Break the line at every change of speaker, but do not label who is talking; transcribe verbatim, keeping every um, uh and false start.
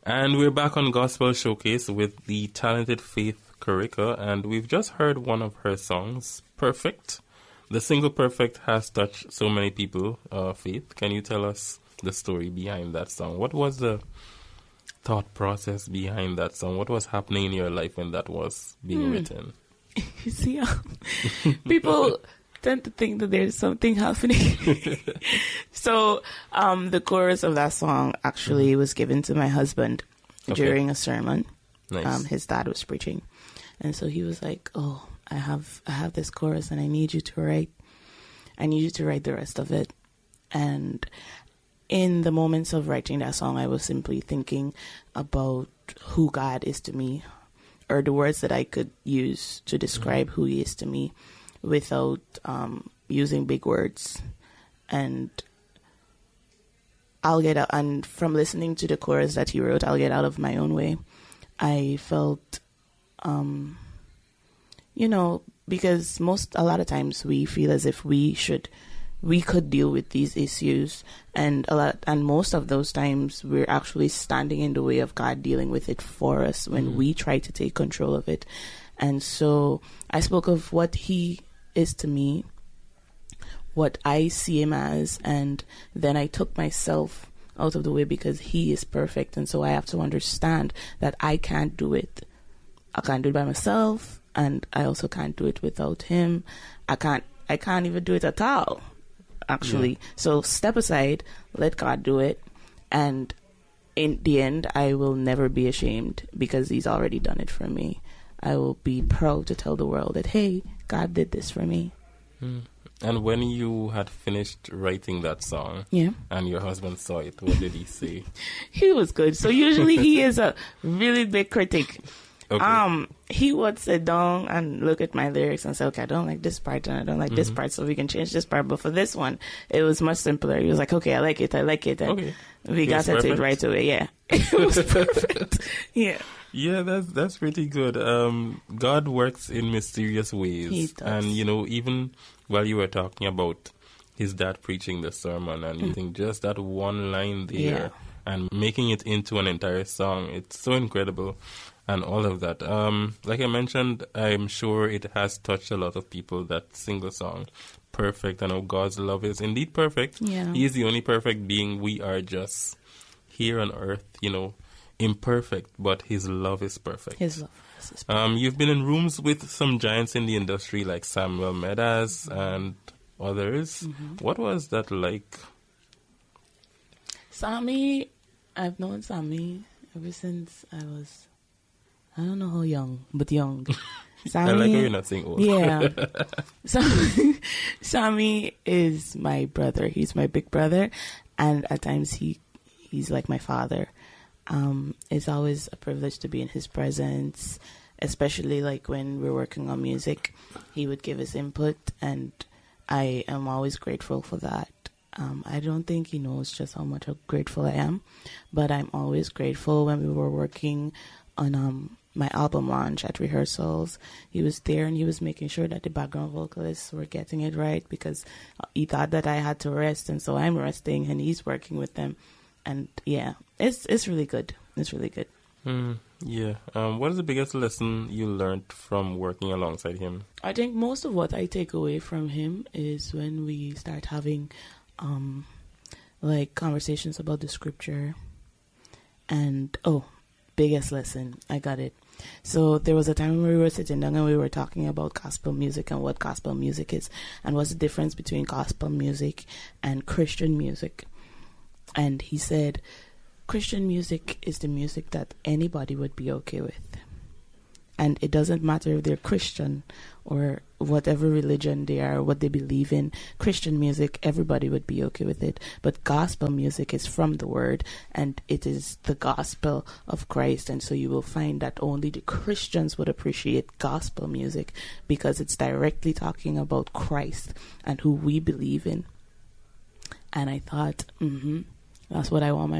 And we're back on Gospel Showcase with the talented Faith Corica, and we've just heard one of her songs, Perfect. The single Perfect has touched so many people. Uh, Faith, can you tell us the story behind that song? What was the thought process behind that song? What was happening in your life when that was being hmm. written?
You see, um, people tend to think that there's something happening. So um, the chorus of that song actually mm-hmm. was given to my husband okay. during a sermon.
Nice.
Um, his dad was preaching. And so he was like, oh, I have I have this chorus and I need you to write. I need you to write the rest of it. And in the moments of writing that song, I was simply thinking about who God is to me, or the words that I could use to describe mm-hmm. who he is to me without um, using big words. And I'll get out, and from listening to the chorus that he wrote, I'll get out of my own way. I felt, um, you know, because most, a lot of times we feel as if we should, we could deal with these issues, and a lot, and most of those times we're actually standing in the way of God dealing with it for us when mm-hmm. we try to take control of it. And so I spoke of what he is to me, what I see him as, and then I took myself out of the way because he is perfect, and so I have to understand that I can't do it. I can't do it by myself, and I also can't do it without him. I can't I can't even do it at all, actually. Yeah. So step aside, let God do it, and in the end, I will never be ashamed because he's already done it for me. I will be proud to tell the world that, hey, God did this for me.
Mm. And when you had finished writing that song,
yeah,
and your husband saw it, what did he say?
He was good. So usually he is a really big critic.
Okay.
Um, he would sit down and look at my lyrics and say, okay, I don't like this part and I don't like mm-hmm. this part, so we can change this part. But for this one, it was much simpler. He was like, okay, I like it, I like it. And
okay.
we got at it right away. Yeah. It was perfect. Yeah.
Yeah, that's that's pretty good. Um, God works in mysterious ways.
He does.
And, you know, even while you were talking about his dad preaching the sermon, and you mm. think just that one line there
yeah.
and making it into an entire song, it's so incredible. And all of that. Um, like I mentioned, I'm sure it has touched a lot of people, that single song, Perfect. I know God's love is indeed perfect.
Yeah.
He is the only perfect being. We are just here on earth, you know, imperfect, but his love is perfect.
His love is perfect.
Um, you've been in rooms with some giants in the industry like Samuel Medas and others. Mm-hmm. What was that like?
Sammy, I've known Sammy ever since I was... I don't know how young, but young. Sammy,
I like how you're not saying old.
Yeah. Sammy, Sammy is my brother. He's my big brother. And at times he he's like my father. Um, it's always a privilege to be in his presence, especially like when we're working on music. He would give his input, and I am always grateful for that. Um, I don't think he knows just how much grateful I am, but I'm always grateful. When we were working on um my album launch at rehearsals, he was there and he was making sure that the background vocalists were getting it right, because he thought that I had to rest, and so I'm resting and he's working with them. And yeah, it's it's really good. It's really good.
Mm, yeah. Um, what is the biggest lesson you learned from working alongside him?
I think most of what I take away from him is when we start having um like conversations about the scripture. And oh, biggest lesson, I got it. So there was a time when we were sitting down and we were talking about gospel music and what gospel music is and what's the difference between gospel music and Christian music. And he said, Christian music is the music that anybody would be okay with. And it doesn't matter if they're Christian or whatever religion they are, what they believe in. Christian music, everybody would be okay with it. But gospel music is from the word, and it is the gospel of Christ. And so you will find that only the Christians would appreciate gospel music because it's directly talking about Christ and who we believe in. And I thought, mm-hmm, that's what I want my